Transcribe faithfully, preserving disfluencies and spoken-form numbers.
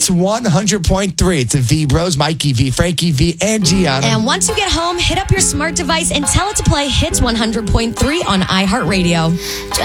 Hits one hundred point three. It's the V Bros, Mikey V, Frankie V, and Gianna. And once you get home, hit up your smart device and tell it to play Hits one hundred point three on iHeartRadio.